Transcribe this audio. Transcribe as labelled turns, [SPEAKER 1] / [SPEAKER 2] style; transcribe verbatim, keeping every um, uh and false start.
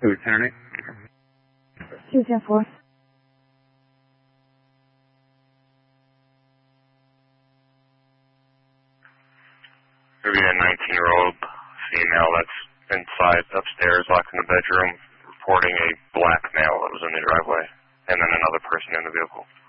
[SPEAKER 1] Return it.
[SPEAKER 2] two ten four.
[SPEAKER 3] There'll be a nineteen-year-old female that's inside, upstairs, locked in the bedroom, reporting a black male that was in the driveway, and then another person in the vehicle.